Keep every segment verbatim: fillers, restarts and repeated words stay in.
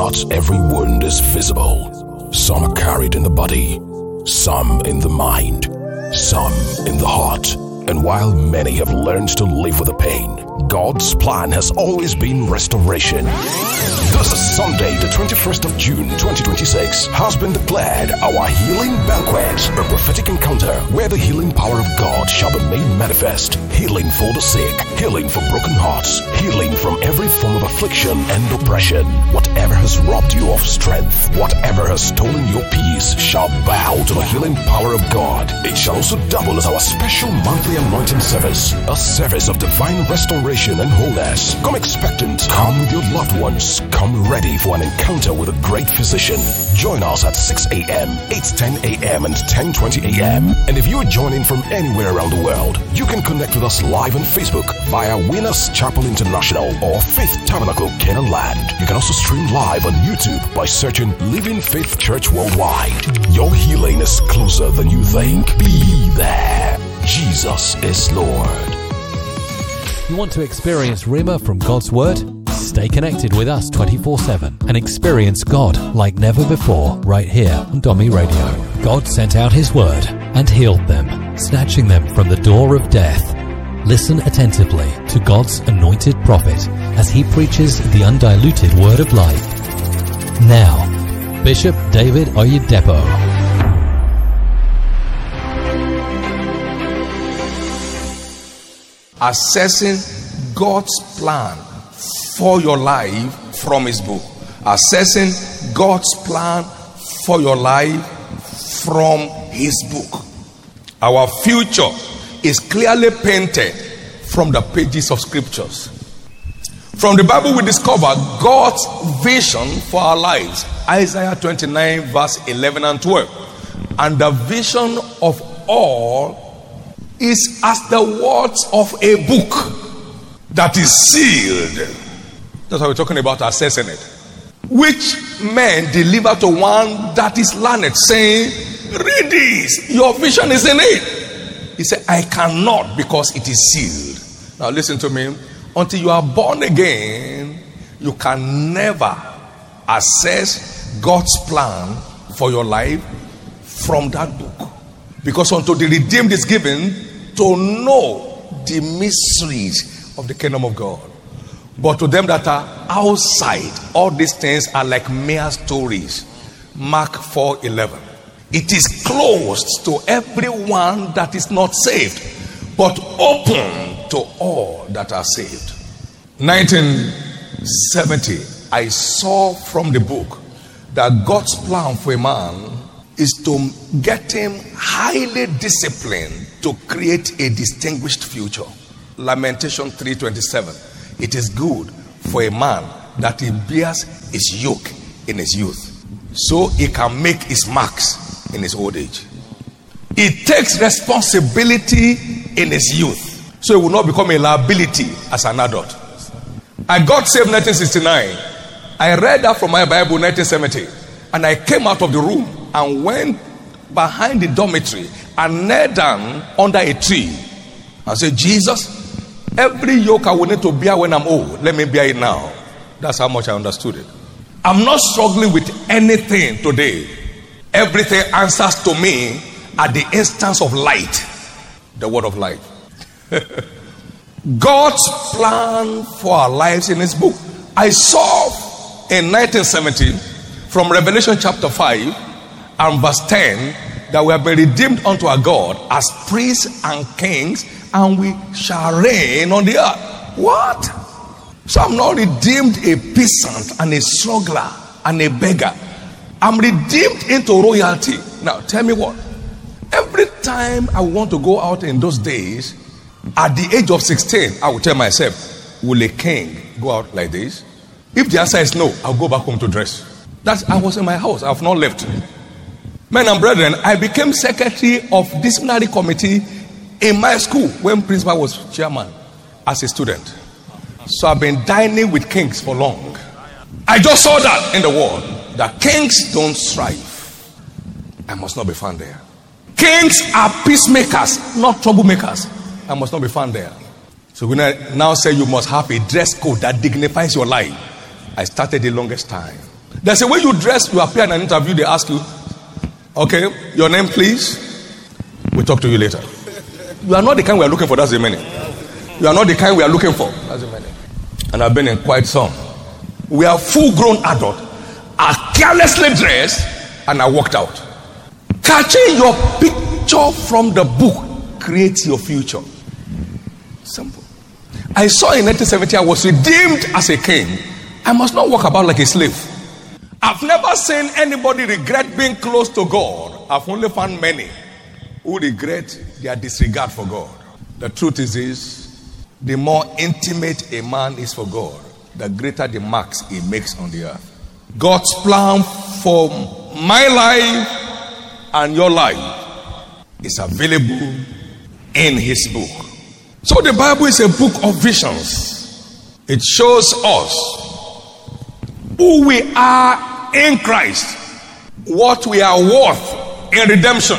not every wound is visible. Some are carried in the body, some in the mind, some in the heart. And while many have learned to live with the pain, God's plan has always been restoration. This Sunday, the twenty-first of June, twenty twenty-six, has been declared our Healing Banquet, a prophetic encounter where the healing power of God shall be made manifest. Healing for the sick, healing for broken hearts, healing from every form of affliction and oppression. Whatever has robbed you of strength, whatever has stolen your peace, shall bow to the healing power of God. It shall also double as our special monthly anointing service, a service of divine restoration and wholeness. Come expectant, come with your loved ones, come ready for an encounter with a great physician. Join us at six a.m., eight ten a.m. and ten twenty a.m. And if you are joining from anywhere around the world, you can connect with us live on Facebook via Winners Chapel International or Faith Tabernacle Canaan Land. You can also stream live on YouTube by searching Living Faith Church Worldwide. Your healing is closer than you think. Be there. Jesus is Lord. You want to experience Rhema from God's Word? Stay connected with us twenty-four seven and experience God like never before right here on Domi Radio. God sent out His Word and healed them, snatching them from the door of death. Listen attentively to God's anointed prophet as he preaches the undiluted Word of life. Now, Bishop David Oyedepo. Assessing God's plan for your life from His book. Assessing God's plan for your life from His book. Our future is clearly painted from the pages of scriptures. From the Bible we discover God's vision for our lives. Isaiah twenty-nine verse eleven and twelve. And the vision of all is as the words of a book that is sealed. That's why we're talking about assessing it. Which men deliver to one that is learned, saying, read this, your vision is in it. He said, I cannot, because it is sealed. Now listen to me. Until you are born again, you can never assess God's plan for your life from that book. Because until the redeemed is given to know the mysteries of the kingdom of God. But to them that are outside, all these things are like mere stories. Mark four eleven. It is closed to everyone that is not saved, but open to all that are saved. nineteen seventy, I saw from the book that God's plan for a man is to get him highly disciplined to create a distinguished future. Lamentation three twenty-seven. It is good for a man that he bears his yoke in his youth, so he can make his marks in his old age. He takes responsibility in his youth, so he will not become a liability as an adult. I got saved in nineteen sixty-nine. I read that from my Bible in nineteen seventy, and I came out of the room and went behind the dormitory and knelt down under a tree and said, Jesus, every yoke I will need to bear when I'm old, let me bear it now. That's how much I understood it. I'm not struggling with anything today. Everything answers to me at the instance of light, the word of life. God's plan for our lives in His book. I saw in nineteen seventy from Revelation chapter five and verse ten that we have been redeemed unto our God as priests and kings, and we shall reign on the earth. What? So I'm not redeemed a peasant and a struggler and a beggar. I'm redeemed into royalty. Now tell me what? Every time I want to go out in those days, at the age of sixteen, I will tell myself, will a king go out like this? If the answer is no, I'll go back home to dress. That's, I was in my house. I have not left. Men and brethren, I became secretary of disciplinary committee in my school when principal was chairman as a student. So I've been dining with kings for long. I just saw that in the world, that kings don't strive. I must not be found there. Kings are peacemakers, not troublemakers. I must not be found there. So when I now say you must have a dress code that dignifies your life, I started the longest time. There's a way you dress, you appear in an interview, they ask you, okay, your name please. We'll talk to you later. You are not the kind we are looking for, that's the meaning. You are not the kind we are looking for, that's the meaning. And I've been in quite some. We are full-grown adults, are carelessly dressed, and I walked out. Catching your picture from the book creates your future. Simple. I saw in nineteen seventy I was redeemed as a king. I must not walk about like a slave. I've never seen anybody regret being close to God. I've only found many who regret their disregard for God. The truth is this: the more intimate a man is for God, the greater the marks he makes on the earth. God's plan for my life and your life is available in his book. So the Bible is a book of visions. It shows us who we are in Christ, what we are worth in redemption,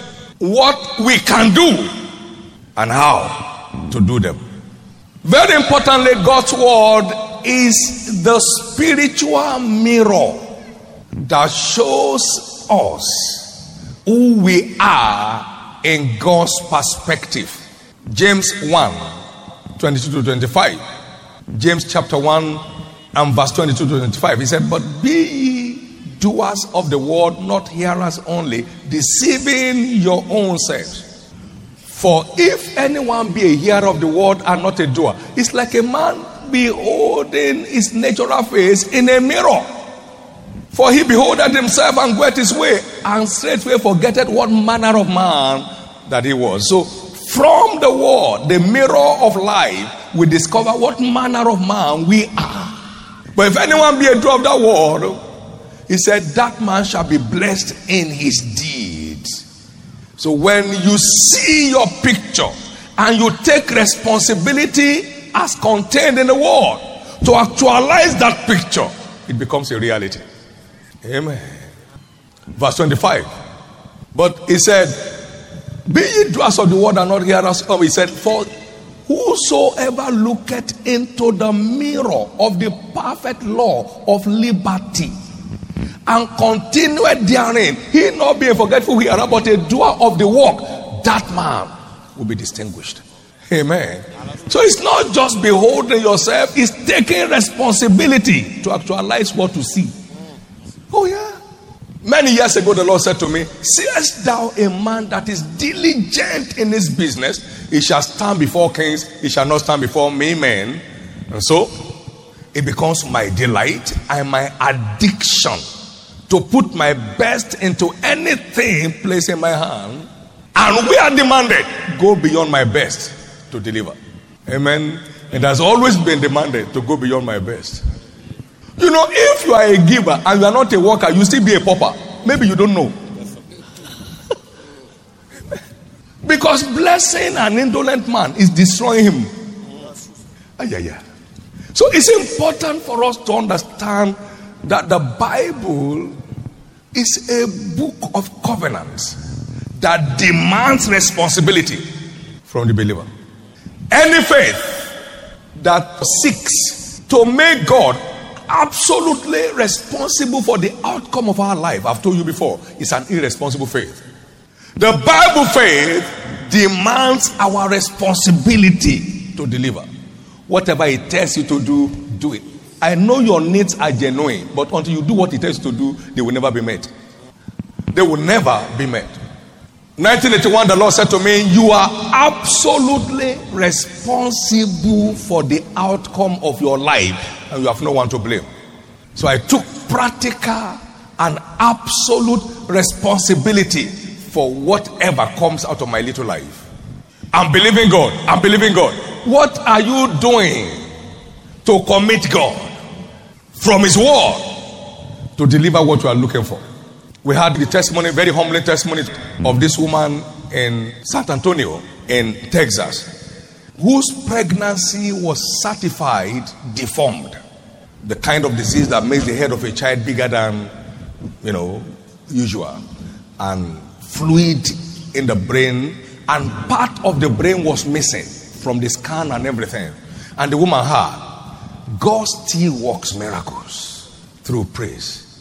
what we can do, and how to do them. Very importantly, God's word is the spiritual mirror that shows us who we are in God's perspective. James one, twenty-two to twenty-five. James chapter one and verse twenty-two to twenty-five. He said, but be ye doers of the word, not hearers only, deceiving your own selves. For if anyone be a hearer of the word and not a doer, it's like a man beholding his natural face in a mirror. For he beholdeth himself and goeth his way, and straightway forgetteth what manner of man that he was. So from the word, the mirror of life, we discover what manner of man we are. But if anyone be a doer of that word, he said, that man shall be blessed in his deeds. So when you see your picture and you take responsibility as contained in the word to actualize that picture, it becomes a reality. Amen. Verse twenty-five. But he said, be ye doers of the word and not hearers. Oh, he said, for whosoever looketh into the mirror of the perfect law of liberty and continueth therein, he not being forgetful hearer, but a doer of the work, that man will be distinguished. Amen. So it's not just beholding yourself, it's taking responsibility to actualize what you see. Oh yeah. Many years ago, the Lord said to me, seest thou a man that is diligent in his business? He shall stand before kings, he shall not stand before me, men. And so, it becomes my delight and my addiction to put my best into anything placed in my hand. And we are demanded, go beyond my best to deliver. Amen. It has always been demanded to go beyond my best. You know, if you are a giver and you are not a worker, you still be a pauper. Maybe you don't know. Because blessing an indolent man is destroying him. Ah, yeah, yeah. So it's important for us to understand that the Bible is a book of covenants that demands responsibility from the believer. Any faith that seeks to make God absolutely responsible for the outcome of our life, I've told you before, is an irresponsible faith. The Bible faith demands our responsibility to deliver. Whatever it tells you to do, do it. I know your needs are genuine, but until you do what it tells you to do, they will never be met. They will never be met. nineteen eighty-one, the Lord said to me, you are absolutely responsible for the outcome of your life, and you have no one to blame. So I took practical and absolute responsibility for whatever comes out of my little life. I'm believing God. I'm believing God. What are you doing to commit God from his word to deliver what you are looking for? We had the testimony, very humbling testimony of this woman in San Antonio in Texas, whose pregnancy was certified deformed. The kind of disease that makes the head of a child bigger than, you know, usual. And fluid in the brain, and part of the brain was missing from the scan and everything. And the woman had. God still works miracles through praise.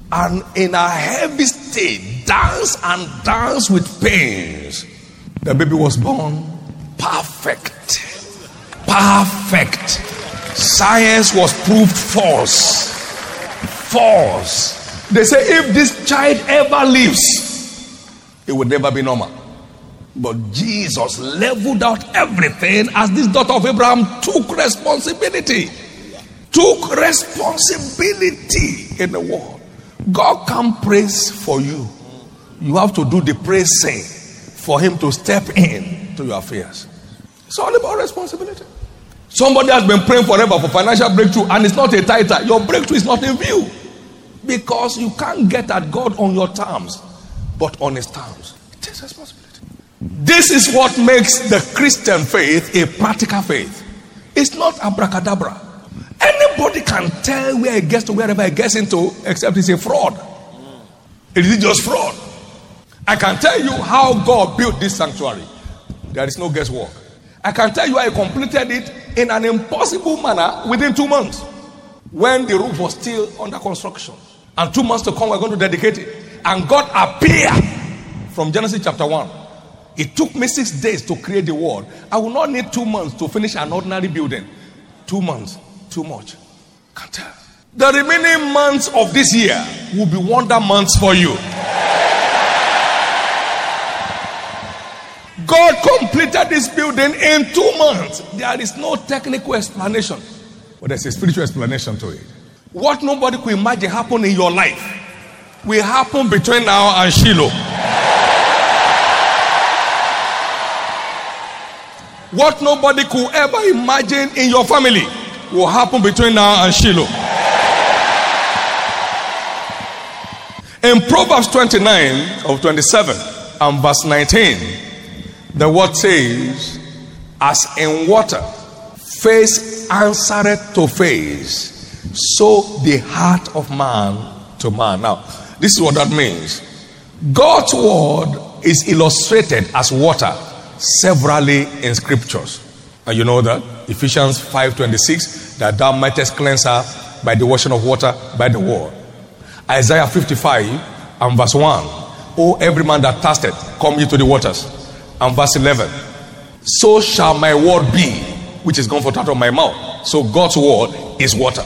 and in a heavy state, dance and dance with pains. The baby was born perfect. Perfect. Science was proved false. False. They say if this child ever lives, it would never be normal. But Jesus leveled out everything as this daughter of Abraham took responsibility. Took responsibility in the world. God can't praise for you. You have to do the praising for him to step in to your affairs. It's all about responsibility. Somebody has been praying forever for financial breakthrough and it's not a title. Your breakthrough is not in view. Because you can't get at God on your terms, but on his terms. It takes responsibility. This is what makes the Christian faith a practical faith. It's not abracadabra. Anybody can tell where it gets to wherever it gets into, except it's a fraud. It is just fraud. I can tell you how God built this sanctuary. There is no guesswork. I can tell you how he completed it in an impossible manner within two months. When the roof was still under construction. And two months to come, we're going to dedicate it. And God appeared from Genesis chapter one. It took me six days to create the world. I will not need two months to finish an ordinary building. Two months, too much. Can't tell. The remaining months of this year will be wonder months for you. God completed this building in two months. There is no technical explanation, but there's a spiritual explanation to it. What nobody could imagine happen in your life will happen between now and Shiloh. What nobody could ever imagine in your family will happen between now and Shiloh. In Proverbs twenty-nine of twenty-seven and verse nineteen, the word says, as in water, face answereth to face, so the heart of man to man. Now, this is what that means. God's word is illustrated as water severally in scriptures. And you know that Ephesians five twenty-six, that thou mightest cleanse her by the washing of water by the word. Isaiah fifty-five and verse one, O every man that thirsteth, come ye to the waters. And verse eleven, so shall my word be, which is gone forth out of my mouth. So God's word is water.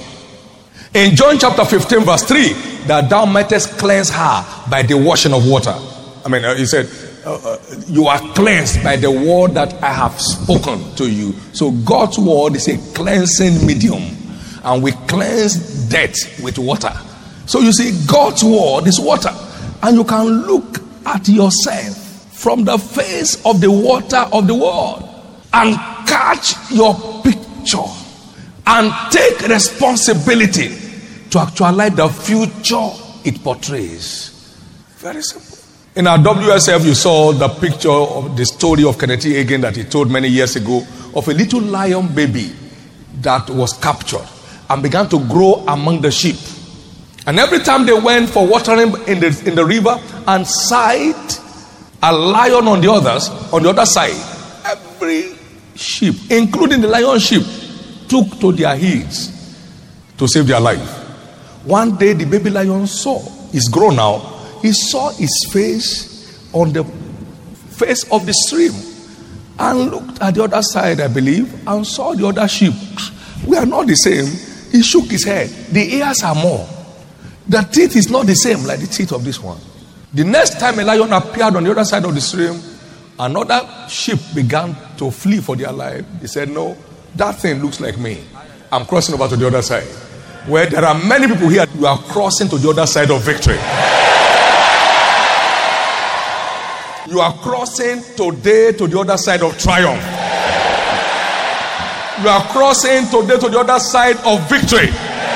In John chapter fifteen verse three, that thou mightest cleanse her by the washing of water. I mean, uh, he said, uh, uh, you are cleansed by the word that I have spoken to you. So God's word is a cleansing medium. And we cleanse death with water. So you see, God's word is water. And you can look at yourself from the face of the water of the world and catch your picture and take responsibility to actualize the future it portrays. Very simple. In our W S F, you saw the picture of the story of Kenneth E. Hagin that he told many years ago of a little lion baby that was captured and began to grow among the sheep. And every time they went for watering in the, in the river and sight a lion on the others, on the other side, every sheep, including the lion sheep, took to their heels to save their life. One day the baby lion saw, he's grown now, he saw his face on the face of the stream and looked at the other side, I believe, and saw the other sheep. We are not the same. He shook his head. The ears are more. The teeth is not the same like the teeth of this one. The next time a lion appeared on the other side of the stream, another sheep began to flee for their life. He said, no, that thing looks like me. I'm crossing over to the other side. Where there are many people here, you are crossing to the other side of victory. You are crossing today to the other side of triumph. You are crossing today to the other side of victory.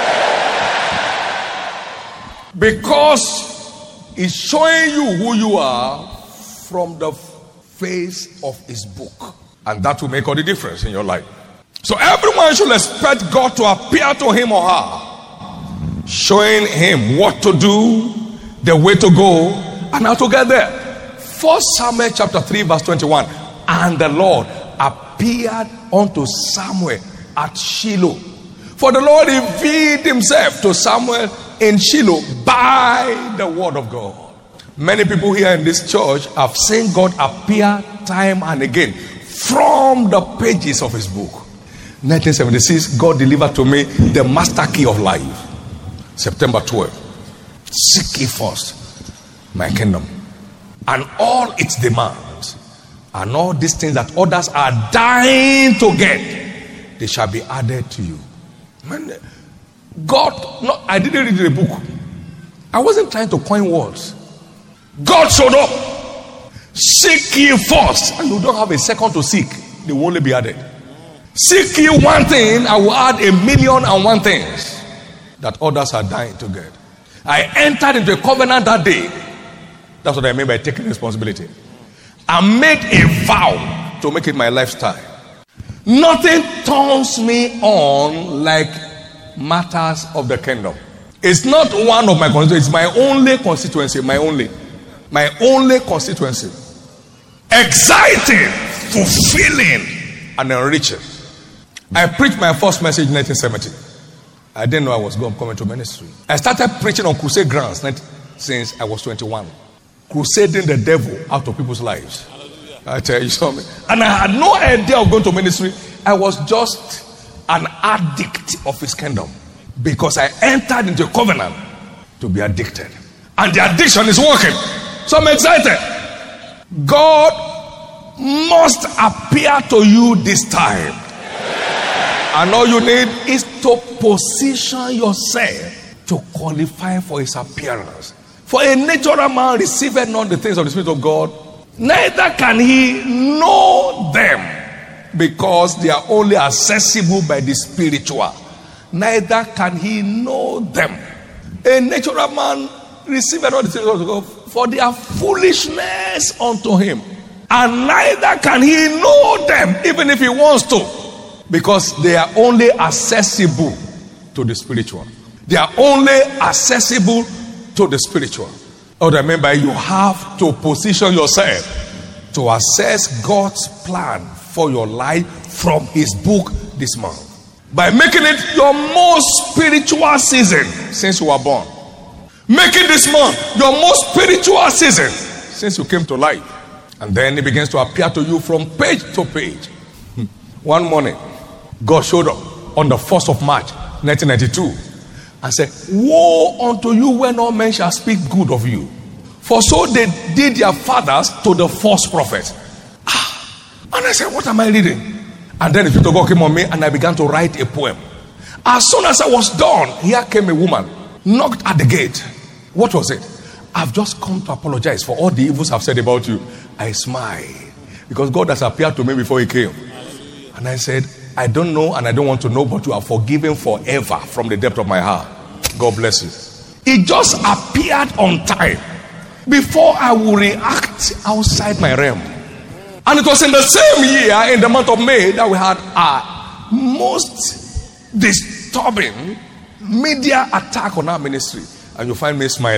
Because it's showing you who you are from the face of his book. And that will make all the difference in your life. So everyone should expect God to appear to him or her, showing him what to do, the way to go, and how to get there. First Samuel chapter three verse twenty-one. And the Lord appeared unto Samuel at Shiloh. For the Lord revealed himself to Samuel in Shiloh by the word of God. Many people here in this church have seen God appear time and again from the pages of his book. nineteen seventy-six, God delivered to me the master key of life. September twelfth. Seek ye first my kingdom and all its demands, and all these things that others are dying to get, they shall be added to you. Man, God, no, I didn't read the book. I wasn't trying to coin words. God showed up. Seek ye first, and you don't have a second to seek. They will only be added. Seek ye one thing, I will add a million and one things that others are dying to get. I entered into a covenant that day. That's what I mean by taking responsibility. I made a vow to make it my lifestyle. Nothing turns me on like matters of the kingdom. It's not one of my constituencies. It's my only constituency. My only. My only constituency. Exciting, fulfilling, and enriching. I preached my first message in nineteen seventy. I didn't know I was going coming to ministry. I started preaching on crusade grounds since I was twenty-one. Crusading the devil out of people's lives. Hallelujah. I tell you something. And I had no idea of going to ministry. I was just an addict of his kingdom. Because I entered into a covenant to be addicted. And the addiction is working. So I'm excited. God must appear to you this time. And all you need is to position yourself to qualify for his appearance. For a natural man receiveth not the things of the Spirit of God, neither can he know them, because they are only accessible by the spiritual. Neither can he know them. A natural man receiveth not the things of God, for they are foolishness unto him. And neither can he know them, even if he wants to, because they are only accessible to the spiritual. They are only accessible to the spiritual. Oh, remember, you have to position yourself to assess God's plan for your life from his book this month, by making it your most spiritual season since you were born. Making this month your most spiritual season since you came to life. And then it begins to appear to you from page to page. One morning, God showed up on the first of March nineteen ninety-two and said, woe unto you when all men shall speak good of you, for so they did their fathers to the false prophet. Ah, and I said, what am I reading? And then the Spirit of God came on me and I began to write a poem. As soon as I was done, here came a woman, knocked at the gate. What was it? I've just come to apologize for all the evils I've said about you. I smiled because God has appeared to me before he came. And I said, I don't know and I don't want to know, but you are forgiven forever from the depth of my heart. God bless you. It just appeared on time before I would react outside my realm. And it was in the same year, in the month of May, that we had our most disturbing media attack on our ministry. And you find me smiling.